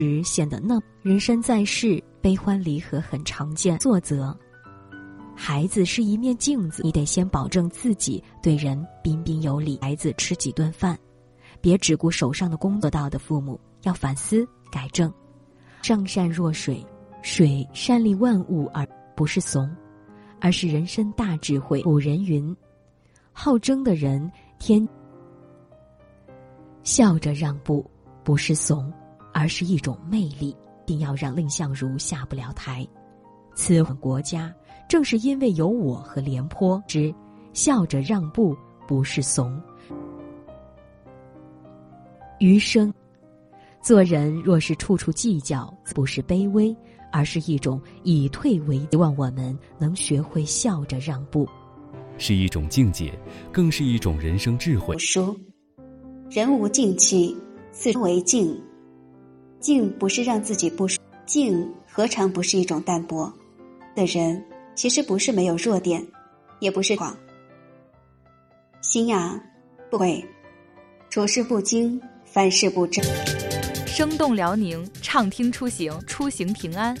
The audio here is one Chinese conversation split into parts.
显得那人生在世，悲欢离合很常见。作则，孩子是一面镜子，你得先保证自己对人彬彬有礼。孩子吃几顿饭，别只顾手上的工作。到的父母要反思改正。上善若水，水善利万物，而不是怂，而是人生大智慧。古人云：好争的人天笑着让步，不是怂，而是一种魅力。一定要让蔺相如下不了台。此国家正是因为有我和廉颇之笑着让步，不是怂。余生做人若是处处计较，不是卑微，而是一种以退为进。希望我们能学会笑着让步， 是一种境界，更是一种人生智慧。 书人无静气，自为静。静不是让自己不舒服，静何尝不是一种淡泊的人？其实不是没有弱点，也不是狂。心呀，不悔，处事不惊，凡事不争。 生动辽宁，畅听出行，出行平安。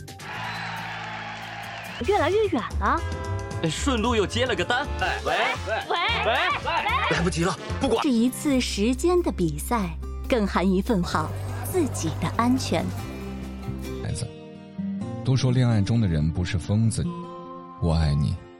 越来越远了， 顺路又接了个单。喂， 来不及了，不管。 是一次时间的比赛，更含一份好自己的安全。 孩子，都说恋爱中的人不是疯子，我爱你。